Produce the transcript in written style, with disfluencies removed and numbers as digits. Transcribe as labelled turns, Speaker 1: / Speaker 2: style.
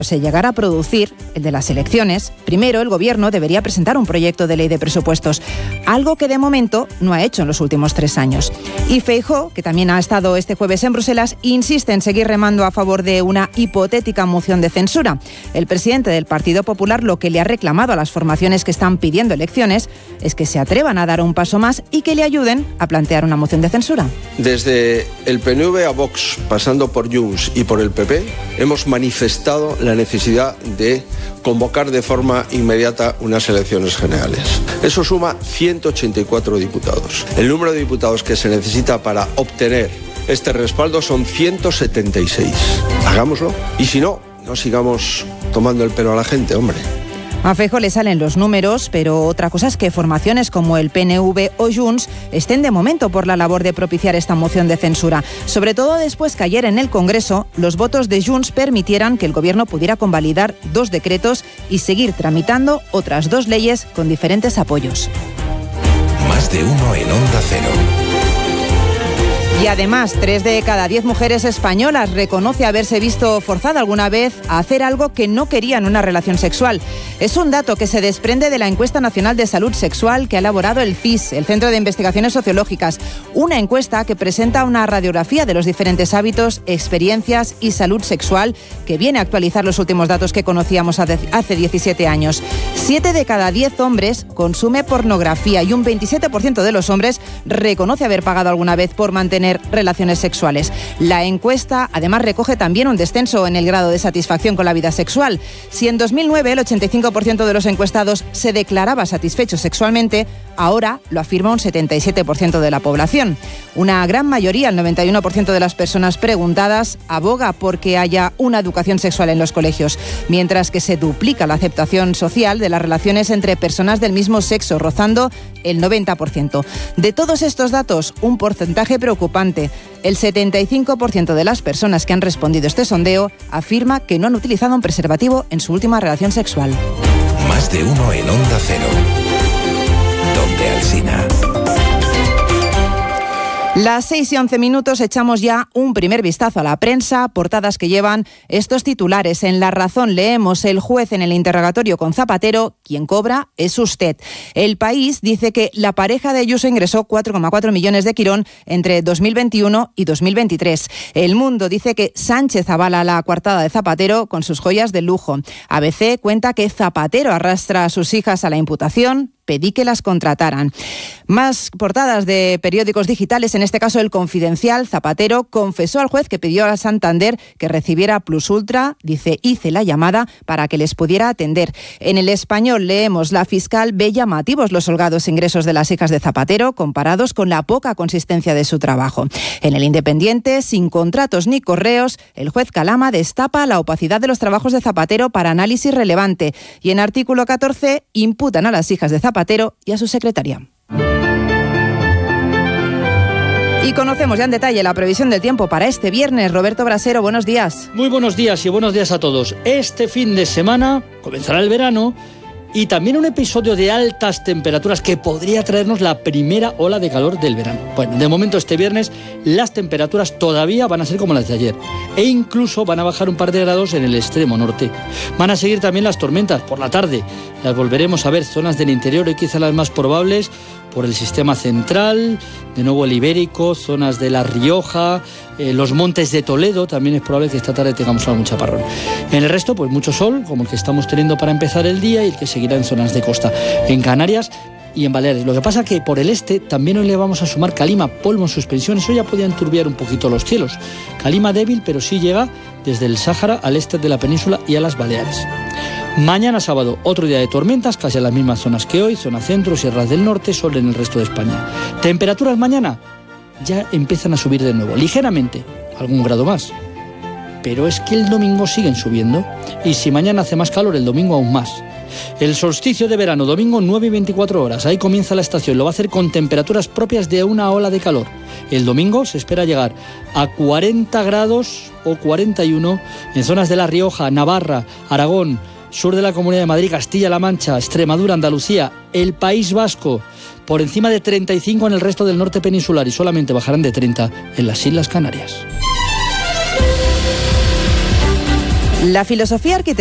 Speaker 1: se llegara a producir, el de las elecciones, primero el Gobierno debería presentar un proyecto de ley de presupuestos, algo que de momento no ha hecho en los últimos 3 años. Y Feijóo, que también ha estado este jueves en Bruselas, insiste en seguir remando a favor de una hipotética moción de censura. El presidente del Partido Popular lo que le ha reclamado a las formaciones que están pidiendo elecciones es que se atrevan a dar un paso más y que le ayuden a plantear una moción de censura.
Speaker 2: Desde el PNV a Vox, pasando por Junts y por el PP, hemos manifestado la necesidad de convocar de forma inmediata unas elecciones generales. Eso suma 184 diputados. El número de diputados que se necesita para obtener este respaldo son 176. Hagámoslo. Y si no, no sigamos tomando el pelo a la gente, hombre.
Speaker 1: A Feijóo le salen los números, pero otra cosa es que formaciones como el PNV o Junts estén de momento por la labor de propiciar esta moción de censura. Sobre todo después que ayer en el Congreso los votos de Junts permitieran que el Gobierno pudiera convalidar 2 decretos y seguir tramitando otras 2 leyes con diferentes apoyos.
Speaker 3: Más de uno en Onda Cero.
Speaker 1: Y además, 3 de cada 10 mujeres españolas reconoce haberse visto forzada alguna vez a hacer algo que no quería en una relación sexual. Es un dato que se desprende de la Encuesta Nacional de Salud Sexual que ha elaborado el CIS, el Centro de Investigaciones Sociológicas. Una encuesta que presenta una radiografía de los diferentes hábitos, experiencias y salud sexual que viene a actualizar los últimos datos que conocíamos hace 17 años. 7 de cada 10 hombres consume pornografía y un 27% de los hombres reconoce haber pagado alguna vez por mantener relaciones sexuales. La encuesta además recoge también un descenso en el grado de satisfacción con la vida sexual. Si en 2009 el 85% de los encuestados se declaraba satisfecho sexualmente, ahora lo afirma un 77% de la población. Una gran mayoría, el 91% de las personas preguntadas, aboga porque haya una educación sexual en los colegios, mientras que se duplica la aceptación social de las relaciones entre personas del mismo sexo, rozando el 90%. De todos estos datos, un porcentaje preocupante. El 75% de las personas que han respondido a este sondeo afirma que no han utilizado un preservativo en su última relación sexual.
Speaker 3: Más de uno en Onda Cero. Donde Alsina.
Speaker 1: Las 6:11 echamos ya un primer vistazo a la prensa, portadas que llevan estos titulares. En La Razón leemos: el juez en el interrogatorio con Zapatero, quien cobra es usted. El País dice que la pareja de Ayuso ingresó 4,4 millones de Quirón entre 2021 y 2023. El Mundo dice que Sánchez avala la coartada de Zapatero con sus joyas de lujo. ABC cuenta que Zapatero arrastra a sus hijas a la imputación, pedí que las contrataran. Más portadas de periódicos digitales, en este caso El Confidencial. Zapatero confesó al juez que pidió a Santander que recibiera Plus Ultra. Dice, hice la llamada para que les pudiera atender. En El Español leemos: la fiscal ve llamativos los holgados ingresos de las hijas de Zapatero comparados con la poca consistencia de su trabajo. En El Independiente, sin contratos ni correos, el juez Calama destapa la opacidad de los trabajos de Zapatero para análisis relevante. Y en Artículo 14, imputan a las hijas de Zapatero y a su secretaria. Y conocemos ya en detalle la previsión del tiempo para este viernes. Roberto Brasero, buenos días.
Speaker 4: Muy buenos días y buenos días a todos. Este fin de semana comenzará el verano y también un episodio de altas temperaturas que podría traernos la primera ola de calor del verano. Bueno, de momento este viernes las temperaturas todavía van a ser como las de ayer e incluso van a bajar un par de grados en el extremo norte. Van a seguir también las tormentas por la tarde. Las volveremos a ver, zonas del interior y quizá las más probables por el sistema central, de nuevo el Ibérico, zonas de La Rioja, los montes de Toledo. También es probable que esta tarde tengamos algún chaparrón. En el resto, pues mucho sol, como el que estamos teniendo para empezar el día y el que seguirá en zonas de costa. En Canarias y en Baleares. Lo que pasa que por el este también hoy le vamos a sumar calima, polvo en suspensión. Eso ya podía enturbiar un poquito los cielos. Calima débil, pero sí llega desde el Sáhara al este de la península y a las Baleares. Mañana sábado, otro día de tormentas, casi en las mismas zonas que hoy, zona centro, sierras del norte, sol en el resto de España. Temperaturas mañana ya empiezan a subir de nuevo, ligeramente, algún grado más. Pero es que el domingo siguen subiendo, y si mañana hace más calor, el domingo aún más. El solsticio de verano, domingo 9 y 24 horas, ahí comienza la estación, lo va a hacer con temperaturas propias de una ola de calor. El domingo se espera llegar a 40 grados o 41 en zonas de La Rioja, Navarra, Aragón, sur de la Comunidad de Madrid, Castilla-La Mancha, Extremadura, Andalucía, el País Vasco, por encima de 35 en el resto del norte peninsular y solamente bajarán de 30 en las Islas Canarias.
Speaker 1: La filosofía arquitectónica